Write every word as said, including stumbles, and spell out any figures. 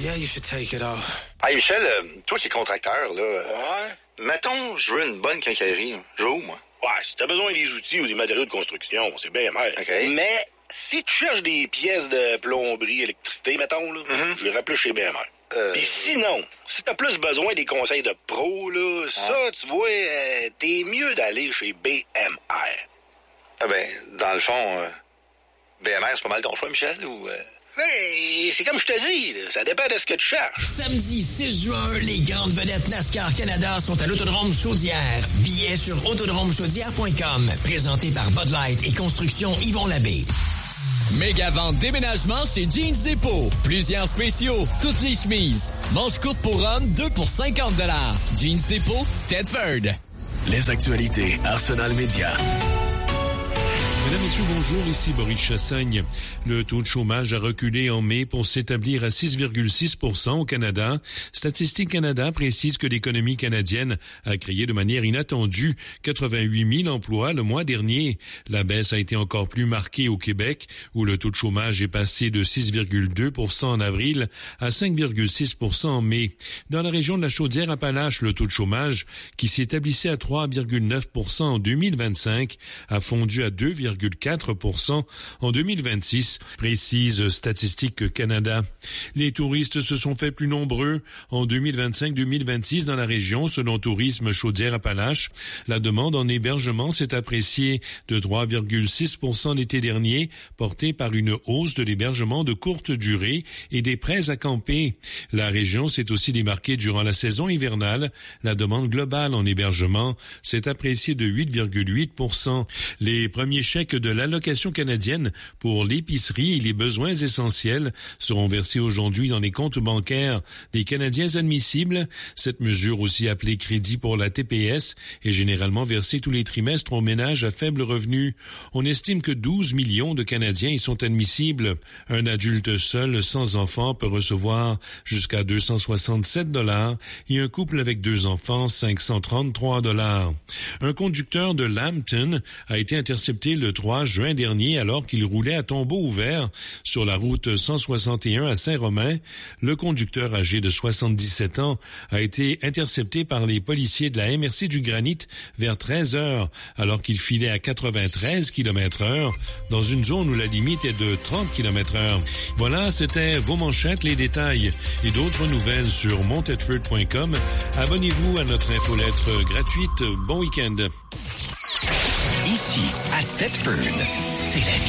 Yeah, you should take it off. Hey, Michel, euh, toi qui es contracteur, là... Ouais? Mettons, je veux une bonne quincaillerie. Je veux où, moi? Ouais, si t'as besoin des outils ou des matériaux de construction, c'est bien mal. OK. Mais si tu cherches des pièces de plomberie, électricité, mettons, là, mm-hmm. je les rappelle chez B M R. Euh... Puis sinon, si t'as plus besoin des conseils de pro, là, ah. ça, tu vois, euh, t'es mieux d'aller chez B M R. Ah ben, dans le fond, euh, B M R, c'est pas mal ton choix, Michel, ou... Euh... Hey, c'est comme je te dis, là, ça dépend de ce que tu cherches. Samedi six juin, les grandes vedettes NASCAR Canada sont à l'Autodrome Chaudière. Billets sur autodrome chaudière point com. Présenté par Bud Light et Construction Yvon Labbé. Méga vente déménagement chez Jeans Depot. Plusieurs spéciaux, toutes les chemises. Manches courtes pour hommes, deux pour cinquante dollars. Jeans Depot, Tedford. Les actualités, Arsenal Média. Mesdames, Messieurs, bonjour, ici Boris Chassagne. Le taux de chômage a reculé en mai pour s'établir à six virgule six pour cent au Canada. Statistique Canada précise que l'économie canadienne a créé de manière inattendue quatre-vingt-huit mille emplois le mois dernier. La baisse a été encore plus marquée au Québec, où le taux de chômage est passé de six virgule deux pour cent en avril à cinq virgule six pour cent en mai. Dans la région de la Chaudière-Appalaches, le taux de chômage, qui s'établissait à trois virgule neuf pour cent en deux mille vingt-cinq, a fondu à deux virgule quatre pour cent en deux mille vingt-six, précise Statistique Canada. Les touristes se sont fait plus nombreux en deux mille vingt-cinq deux mille vingt-six dans la région, selon Tourisme Chaudière-Appalaches. La demande en hébergement s'est appréciée de trois virgule six pour cent l'été dernier, portée par une hausse de l'hébergement de courte durée et des prêts à camper. La région s'est aussi démarquée durant la saison hivernale. La demande globale en hébergement s'est appréciée de huit virgule huit pour cent. Les premiers chèques de l'allocation canadienne pour l'épicerie et les besoins essentiels seront versés aujourd'hui dans les comptes bancaires des Canadiens admissibles. Cette mesure, aussi appelée crédit pour la T P S, est généralement versée tous les trimestres aux ménages à faible revenu. On estime que douze millions de Canadiens y sont admissibles. Un adulte seul sans enfant peut recevoir jusqu'à deux cent soixante-sept dollars et un couple avec deux enfants cinq cent trente-trois dollars. Un conducteur de Lambton a été intercepté le trois juin dernier alors qu'il roulait à tombeau ouvert sur la route cent soixante et un à Saint-Romain. Le conducteur âgé de soixante-dix-sept ans a été intercepté par les policiers de la M R C du Granit vers treize heures alors qu'il filait à quatre-vingt-treize kilomètres heure dans une zone où la limite est de trente kilomètres heure. Voilà, c'était vos manchettes, les détails et d'autres nouvelles sur mon tedford point com. Abonnez-vous à notre infolettre gratuite. Bon week-end. Ici, à Tedford, c'est la vie.